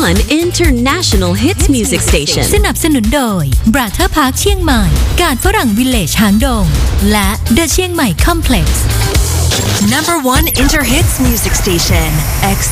one international hits music station สนับสนุนโดย Brother Park เชียงใหม่การฝรั่งวิลเลจหางดงและ The เชียงใหม่ Complex Number 1 Inter Hits Music Station